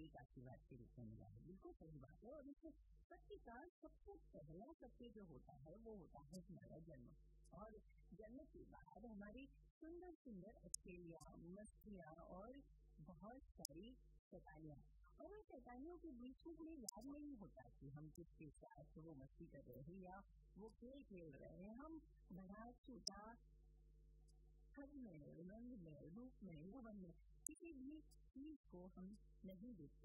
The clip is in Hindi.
एक आशीर्वाद के रूप में मिला है। बिल्कुल सही बात है। और इससे सबके साथ सबसे पहला सत्य जो होता है वो होता है हमारा जन्म। और जन्म के बाद हमारी सुंदर सुंदर अकेलियाँ, मस्तियाँ और बहुत सारी शैतानियाँ। और उन शैतानियों के बीच में हमें याद नहीं होता कि हम किसके साथ वो मस्ती कर रहे हैं या वो खेल रहे हैं। हम बड़ा छोटा हद में, रंग में, रूप में, यौवन में किसी भी चीज को हम नहीं देखते।